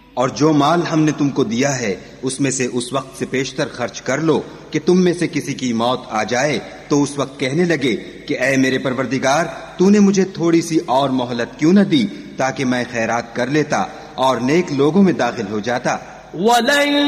और जो माल हमने तुमको दिया है उसमें से उस वक्त से पेशतर खर्च कर लो कि तुम में से किसी की मौत आ जाए तो उस वक्त कहने लगे कि ऐ मेरे परवरदिगार, तूने मुझे थोड़ी सी और मोहलत क्यों न दी ताकि मैं खैरात कर लेता और नेक लोगों में दाखिल हो जाता।